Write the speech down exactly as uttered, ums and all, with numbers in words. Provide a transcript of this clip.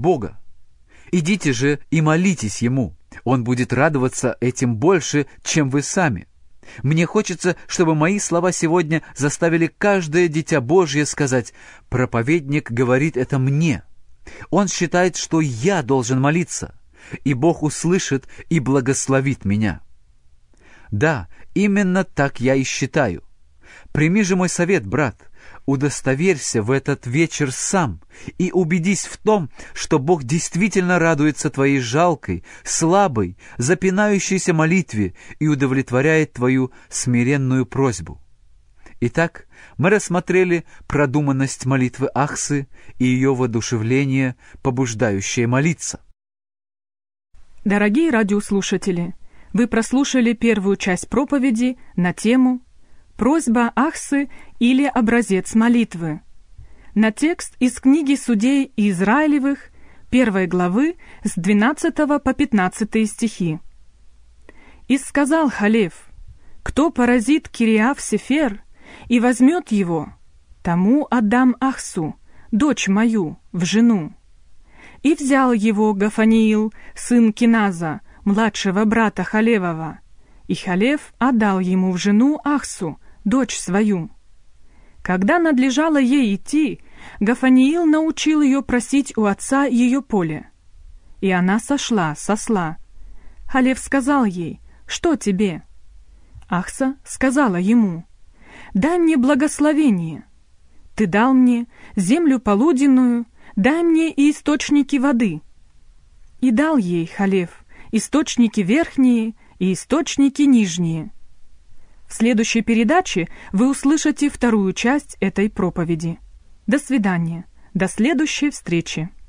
Бога. Идите же и молитесь Ему. Он будет радоваться этим больше, чем вы сами. Мне хочется, чтобы мои слова сегодня заставили каждое дитя Божье сказать: «Проповедник говорит это мне». Он считает, что я должен молиться, и Бог услышит и благословит меня. Да, именно так я и считаю. Прими же мой совет, брат. Удостоверься в этот вечер сам и убедись в том, что Бог действительно радуется твоей жалкой, слабой, запинающейся молитве и удовлетворяет твою смиренную просьбу. Итак, мы рассмотрели продуманность молитвы Ахсы и ее воодушевление, побуждающее молиться. Дорогие радиослушатели, вы прослушали первую часть проповеди на тему «Просьба Ахсы или образец молитвы» на текст из книги Судей Израилевых, первой главы, с двенадцатого по пятнадцатый стихи. «И сказал Халев: кто поразит Кириав-Сефер и возьмет его, тому отдам Ахсу, дочь мою, в жену. И взял его Гафаниил, сын Киназа, младшего брата Халевова, и Халев отдал ему в жену Ахсу, дочь свою. Когда надлежало ей идти, Гафаниил научил ее просить у отца ее поле. И она сошла с осла. Халев сказал ей: что тебе? Ахса сказала ему: дай мне благословение. Ты дал мне землю полуденную, дай мне и источники воды. И дал ей Халев источники верхние и источники нижние. В следующей передаче вы услышите вторую часть этой проповеди. До свидания. До следующей встречи.